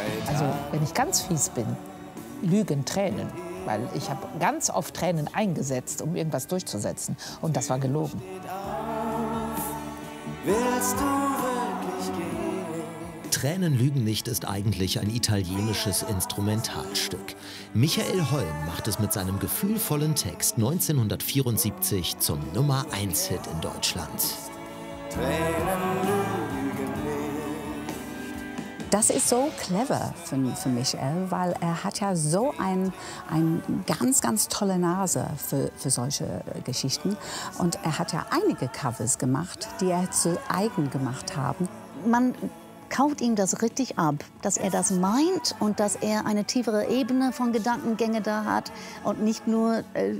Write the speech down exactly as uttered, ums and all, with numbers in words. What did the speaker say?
Also, wenn ich ganz fies bin, lügen Tränen. Weil ich habe ganz oft Tränen eingesetzt, um irgendwas durchzusetzen. Und das war gelogen. Willst du wirklich gehen? Tränen lügen nicht ist eigentlich ein italienisches Instrumentalstück. Michael Holm macht es mit seinem gefühlvollen Text neunzehnhundertvierundsiebzig zum Nummer eins Hit in Deutschland. Tränen lügen nicht. Das ist so clever für, für Michael, weil er hat ja so ein, ein ganz, ganz tolle Nase für, für solche Geschichten. Und er hat ja einige Covers gemacht, die er zu eigen gemacht haben. Man kaut ihm das richtig ab, dass er das meint und dass er eine tiefere Ebene von Gedankengänge da hat und nicht nur äh,